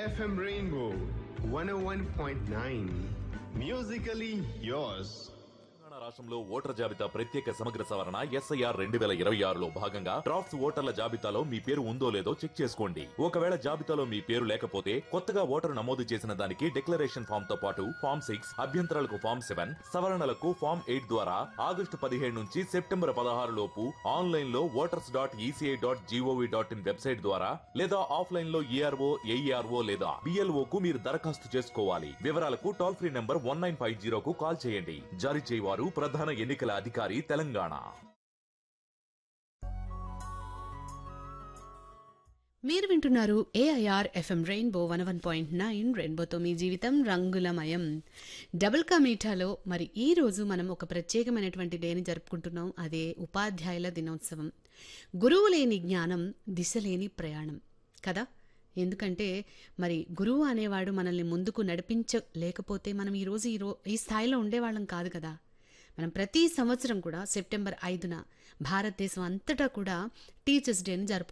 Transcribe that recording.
FM Rainbow 101.9. Musically yours. Telangana రాష్ట్రంలో voter జాబితా ప్రత్యేక సమగ్ర సవరణ SIR 2026లో భాగంగా డ్రాఫ్ట్స్ ఓటర్ల జాబితాలో మీ పేరు ఉందో లేదో చెక్ చేసుకోండి. ఒకవేళ జాబితాలో మీ పేరు లేకపోతే కొత్తగా ఓటరు నమోదు చేసిన దానికి డిక్లరేషన్ ఫామ్ తో పాటు ఫామ్ 6, అభ్యంతరాలకు ఫామ్ 7, సవరణలకు ఫామ్ 8 ద్వారా ఆగస్టు 17 నుంచి సెప్టెంబర్ 16 లోపు ఆన్లైన్ లో voters.eci.gov.in వెబ్సైట్ ద్వారా లేదా ఆఫ్లైన్ లో ERO, AERO లేదా BLO కు మీరు దరఖాస్తు చేసుకోవాలి. వివరాలకు టోల్ ఫ్రీ నంబర్ 1950 కు కాల్ చేయండి. జారీ చేయవారు ప్రధాన ఎన్నికల అధికారి తెలంగాణ. మీరు వింటున్నారు AIR FM రెయిన్బో 101.9 రెయిన్బోతో మీ జీవితం రంగులమయం. డబుల్ కా మీఠాలో మరి ఈ రోజు మనం ఒక ప్రత్యేకమైనటువంటి డేని జరుపుకుంటున్నాం. అదే ఉపాధ్యాయుల దినోత్సవం. గురువు లేని జ్ఞానం, దిశ లేని ప్రయాణం కదా. ఎందుకంటే మరి గురువు అనేవాడు మనల్ని ముందుకు నడిపించలేకపోతే మనం ఈ స్థాయిలో ఉండేవాళ్ళం కాదు కదా. మనం ప్రతి సంవత్సరం కూడా సెప్టెంబర్ 5న భారతదేశం అంతటా కూడా టీచర్స్ డేని